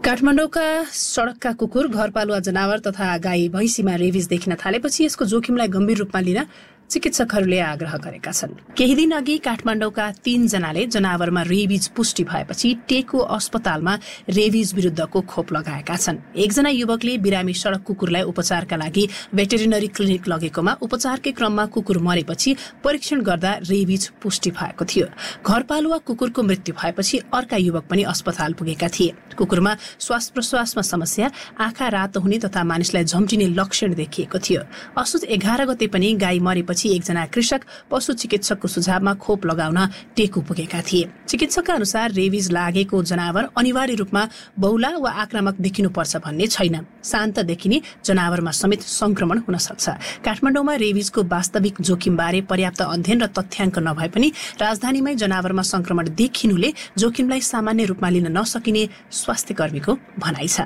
काठमाडौँका सडकका कुकुर, घरपालुवा जनावर तथा गाई भैँसीमा रेबिज देखिन थालेपछि यसको जोखिमलाई गम्भीर रूपमा लिन चिकित्सकहरूले आग्रह गरेका छन्। केही दिन अघि काठमाडौँका 3 जनाले जनावरमा रेबिज पुष्टि भएपछि टेकु अस्पतालमा रेबिज विरुद्धको खोप लगाएका छन्। एकजना युवकले बिरामी सडक कुकुरलाई उपचारका लागि भेटेरिनरी क्लिनिक लगेकोमा उपचारकै क्रममा कुकुर मरेपछि परीक्षण गर्दा रेबिज पुष्टि भएको थियो। घरपालुवा कुकुरको मृत्यु भएपछि अर्का युवक पनि अस्पताल पुगेका थिए। कुकुरमा श्वास प्रश्वासमा समस्या, आँखा रातो हुने तथा मानिसलाई झम्टिने लक्षण देखिएको थियो। असोज 11 गते पनि गाई मरेपछि एकजना कृषक पशु चिकित्सकको सुझावमा खोप लगाउन टेकु पुगेका थिए। चिकित्सकका अनुसार रेबिज लागेको जनावर अनिवार्य रूपमा बौला वा आक्रामक देखिनुपर्छ भन्ने छैन। शान्त देखिने जनावरमा समेत संक्रमण हुन सक्छ। काठमाडौँमा रेबिजको वास्तविक जोखिमबारे पर्याप्त अध्ययन र तथ्याङ्क नभए पनि राजधानीमै जनावरमा संक्रमण देखिनुले जोखिमलाई सामान्य रूपमा लिन नसकिने स्वास्थ्य कर्मीको भनाइ छ।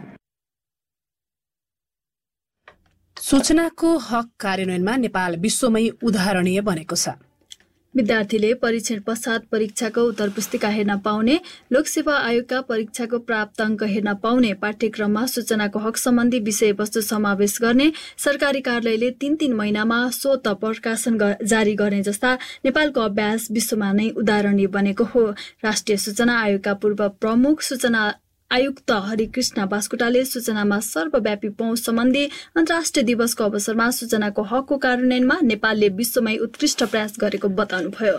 सूचनाको हक कार्यान्वयनमा नेपाल विश्वमै उदाहरणीय बनेको छ। विद्यार्थीले परीक्षण पश्चात परीक्षाको उत्तर पुस्तिका हेर्न पाउने, लोकसेवा आयोगका परीक्षाको प्राप्त अङ्क हेर्न पाउने, पाठ्यक्रममा सूचनाको हक सम्बन्धी विषयवस्तु समावेश गर्ने, सरकारी कार्यालयले 3-3 महिनामा स्वत प्रकाशन जारी गर्ने जस्ता नेपालको अभ्यास विश्वमा नै उदाहरणीय बनेको हो। राष्ट्रिय सूचना आयोगका पूर्व प्रमुख सूचना आयुक्त हरिकृष्ण बास्कोटाले सूचनामा सर्वव्यापी पहुँच सम्बन्धी अन्तर्राष्ट्रिय दिवसको अवसरमा सूचनाको हकको कार्यान्वयनमा नेपालले विश्वमै उत्कृष्ट प्रयास गरेको बताउनुभयो।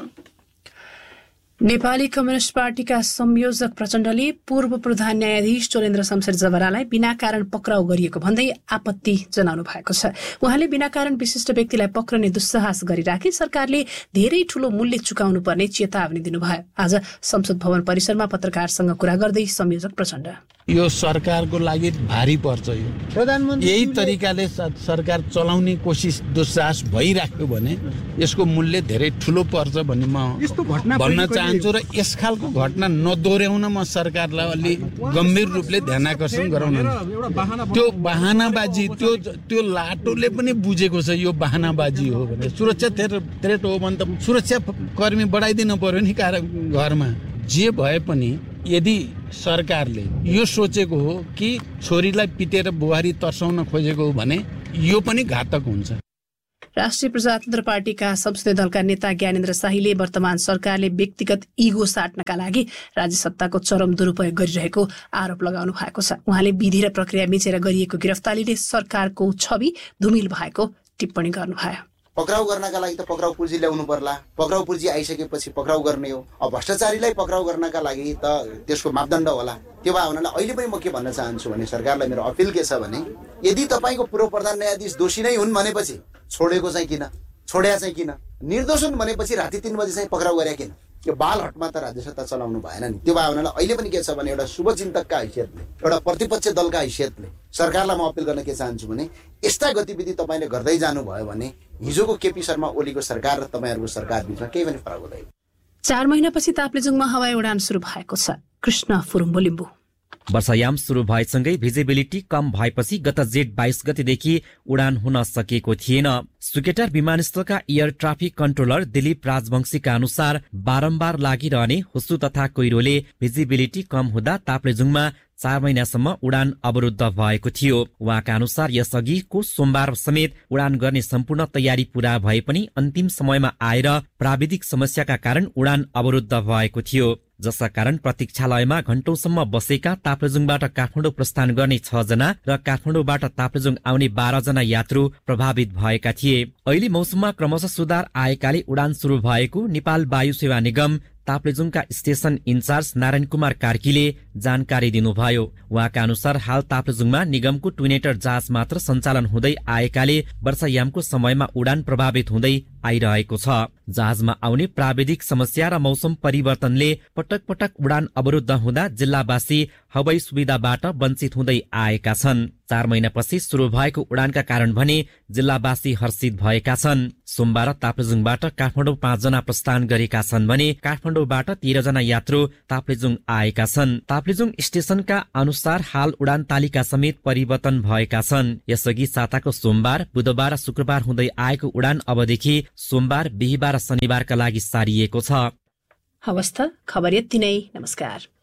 नेपाली कम्युनिस्ट पार्टीका संयोजक प्रचण्डले पूर्व प्रधान न्यायाधीश चोलेन्द्र शमशेर जवरालाई बिना कारण पक्राउ गरिएको भन्दै आपत्ति जनाउनु भएको छ। उहाँले बिना कारण विशिष्ट व्यक्तिलाई पक्रने दुस्साहस गरिराखी सरकारले धेरै ठूलो मूल्य चुकाउनु पर्ने चेतावनी दिनुभयो। आज संसद भवन परिसरमा पत्रकारसँग कुरा गर्दै संयोजक प्रचण्ड, यो सरकारको लागि भारी पर्छ। यो प्रधानमन्त्री यही तरिकाले सरकार चलाउने कोसिस दुस्साहस भइराख्यो भने यसको मूल्य धेरै ठूलो पर्छ भन्ने म भन्न चाहन्छु र यस खालको घटना नदोर्याउन म सरकारलाई अलि गम्भीर रूपले ध्यानाकर्षण गराउन। त्यो बहानाबाजी, त्यो लाटोले पनि बुझेको छ यो बहानाबाजी हो भने। सुरक्षा थ्रेट हो भने त सुरक्षा कर्मी बढाइदिनु पर्यो नि घरमा। जे भए पनि यदि सरकारले यो सोचेको हो कि छोरीलाई पिटेर बुहारी तर्साउन खोजेको हो भने यो पनि घातक हुन्छ। राष्ट्रिय प्रजातन्त्र पार्टीका संसदीय दलका नेता ज्ञानेन्द्र शाहीले वर्तमान सरकारले व्यक्तिगत इगो साट्नका लागि राज्य सत्ताको चरम दुरुपयोग गरिरहेको आरोप लगाउनु भएको छ। उहाँले विधि र प्रक्रिया मिचेर गरिएको गिरफ्तारीले सरकारको छवि धुमिल भएको टिप्पणी गर्नुभयो। पक्राउ गर्नका लागि त पक्राउ पुर्जी ल्याउनु पर्ला, पक्राउ पुर्जी आइसकेपछि पक्राउ गर्ने हो। अब भ्रष्टाचारीलाई पक्राउ गर्नका लागि त त्यसको मापदण्ड होला। त्यो भए हुनाले अहिले पनि म के भन्न चाहन्छु भने सरकारलाई मेरो अपिल के छ भने यदि तपाईको पूर्व प्रधान न्यायाधीश दोषी नै हुन् भनेपछि छोडेको चाहिँ किन, छोड्या चाहिँ किन, निर्दोष हुन् भनेपछि राति 3 बजे चाहिँ पक्राउ गरे किन? यो बाल हटमा त राज्य सत्ता चलाउनु भएन नि। त्यो भए हुनाले अहिले पनि के छ भने एउटा शुभचिन्तकका हैसियतले, एउटा प्रतिपक्ष दलका हैसियतले सरकारलाई म अपिल गर्न के चाहन्छु भने यस्ता गतिविधि तपाईले गर्दै जानुभयो भने हिजोको केपी शर्मा ओलीको सरकार र तपाईहरुको सरकार बीचमा केही पनि फरक हुँदैन। 4 महिनापछि ताप्लेजुङमा हवाई उडान सुरु भएको छ। कृष्ण फुरुम्बो लिम्बू। वर्षायाम सुरु भएसँगै भिजिबिलिटी कम भएपछि गत जेठ 22 गतेदेखि उडान हुन सकेको थिएन। Suketar विमानस्थलका air traffic controller Dilip राजवंशीका अनुसार बारम्बार लागिरहने हुस्सु तथा कोइरोले भिजिबिलिटी कम हुँदा ताप्लेजुङमा 4 महिनासम्म उडान अवरुद्ध भएको थियो। उहाँका अनुसार यसअघिको सोमबार समेत उडान गर्ने सम्पूर्ण तयारी पूरा भए पनि अन्तिम समयमा आएर प्राविधिक समस्याका कारण उडान अवरुद्ध भएको थियो, जसका कारण प्रतीक्षालयमा घण्टौंसम्म बसेका ताप्लेजुङबाट काठमाडौँ प्रस्थान गर्ने 6 जना र काठमाडौँबाट ताप्लेजुङ आउने 12 जना यात्रु प्रभावित भएका थिए। अहिले मौसममा क्रमशः सुधार आएकाले उडान सुरु भएको नेपाल वायु सेवा निगम ताप्लेजुङका स्टेशन इन्चार्ज नारायण कुमार कार्कीले जानकारी दिनुभयो। उहाँका अनुसार हाल ताप्लेजुङमा निगमको ट्विनेटर जहाज मात्र सञ्चालन हुँदै आएकाले वर्षायामको समयमा उडान प्रभावित हुँदै आइरहेको छ। जहाजमा आउने प्राविधिक समस्या र मौसम परिवर्तनले पटक पटक उडान अवरुद्ध हुँदा जिल्लावासी हवाई सुविधाबाट वञ्चित हुँदै आएका छन्। 4 महिनापछि सुरु भएको उडानका कारण भने जिल्लावासी हर्षित भएका छन्। सोमबार ताप्लेजुङबाट काठमाडौँ 5 जना प्रस्थान गरेका छन् भने काठमाडौँबाट 13 जना यात्रु ताप्लेजुङ आएका छन्। ताप्लेजुङ स्टेशनका अनुसार हाल उडान तालिका समेत परिवर्तन भएका छन्। यसअघि साताको सोमबार, बुधबार र शुक्रबार हुँदै आएको उडान अबदेखि सोमबार, बिहीबार र शनिबारका लागि सारिएको छ। हवस् त, खबर यति नै। नमस्कार।